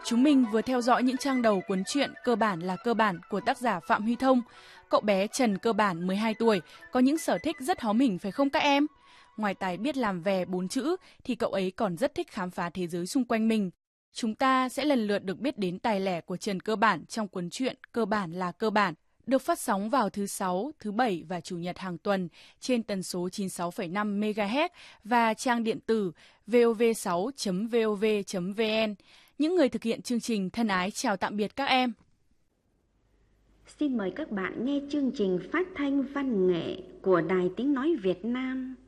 Chúng mình vừa theo dõi những trang đầu cuốn truyện Cơ bản là cơ bản của tác giả Phạm Huy Thông. Cậu bé Trần Cơ bản 12 tuổi, có những sở thích rất hóm hỉnh phải không các em? Ngoài tài biết làm vè 4 chữ thì cậu ấy còn rất thích khám phá thế giới xung quanh mình. Chúng ta sẽ lần lượt được biết đến tài lẻ của Trần Cơ bản trong cuốn truyện Cơ bản là cơ bản, được phát sóng vào thứ 6, thứ 7 và Chủ nhật hàng tuần trên tần số 96,5 MHz và trang điện tử vov6.vov.vn. Những người thực hiện chương trình thân ái chào tạm biệt các em. Xin mời các bạn nghe chương trình phát thanh văn nghệ của Đài Tiếng Nói Việt Nam.